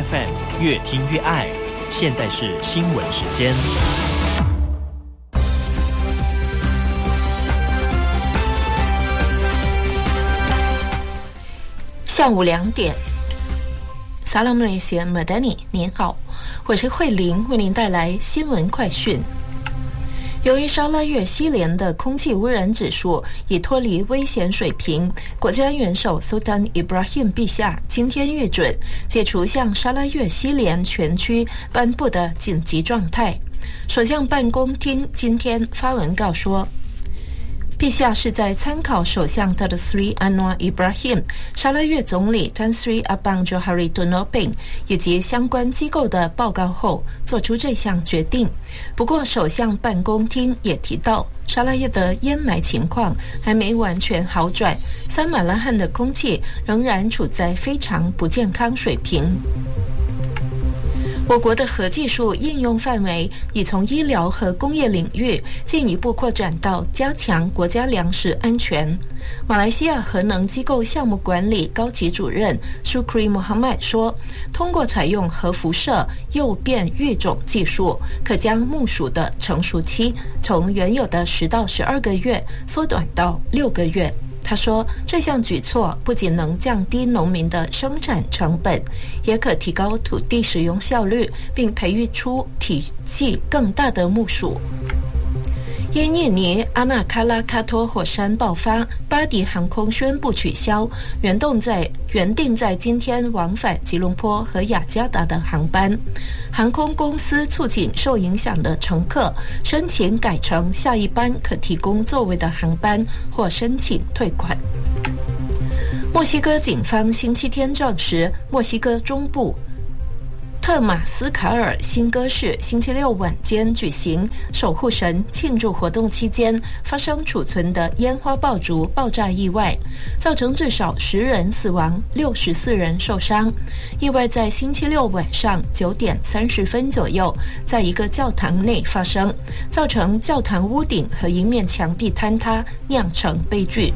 FM 越听越爱。现在是新闻时间。 下午2点。Salam Malaysia Madani， 您好，我是慧玲，为您带来新闻快讯。由于沙拉越西联的空气污染指数已脱离危险水平，国家元首 Sultan Ibrahim 陛下今天阅准解除向沙拉越西联全区颁布的紧急状态。首相办公厅今天发文告说，陛下是在参考首相 Datuk Seri Anwar Ibrahim、沙拉越总理 Tan Sri Abang Johari Tunoping 以及相关机构的报告后做出这项决定。不过，首相办公厅也提到，沙拉越的烟霾情况还没完全好转，三马拉罕的空气仍然处在非常不健康水平。我国的核技术应用范围已从医疗和工业领域进一步扩展到加强国家粮食安全。马来西亚核能机构项目管理高级主任 Shukri Mohamad 说，通过采用核辐射诱变育种技术，可将木薯的成熟期从原有的10到12个月缩短到6个月。他说，这项举措不仅能降低农民的生产成本，也可提高土地使用效率，并培育出体积更大的木薯。因印尼阿纳卡拉卡托火山爆发，巴迪航空宣布取消原定在今天往返吉隆坡和雅加达的航班。航空公司促请受影响的乘客申请改成下一班可提供座位的航班，或申请退款。墨西哥警方星期天证实，墨西哥中部特马斯卡尔新戈市星期六晚间举行守护神庆祝活动期间发生储存的烟花爆竹爆炸意外，造成至少10人死亡，64人受伤。意外在星期六晚上9点30分左右在一个教堂内发生，造成教堂屋顶和一面墙壁坍塌，酿成悲剧。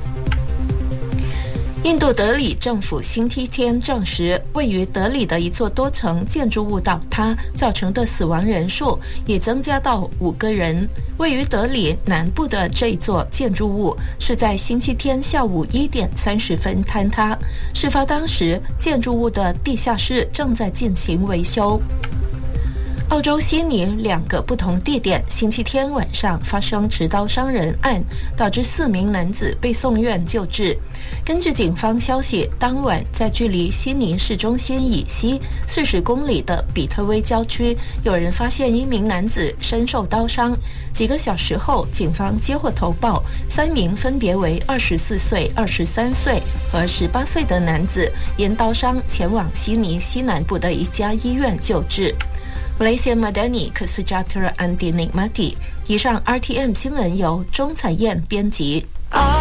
印度德里政府星期天证实，位于德里的一座多层建筑物倒塌造成的死亡人数已增加到5个人。位于德里南部的这座建筑物是在星期天下午1点30分坍塌，事发当时建筑物的地下室正在进行维修。澳洲悉尼2个不同地点星期天晚上发生持刀伤人案，导致4名男子被送院救治。根据警方消息，当晚在距离悉尼市中心以西40公里的比特威郊区，有人发现一名男子身受刀伤。几个小时后，警方接获投报，3名分别为24岁、23岁和18岁的男子因刀伤前往悉尼西南部的一家医院救治。Malaysia Madani Kesejahteraan Dinikmati。以上 RTM 新闻由钟彩燕编辑。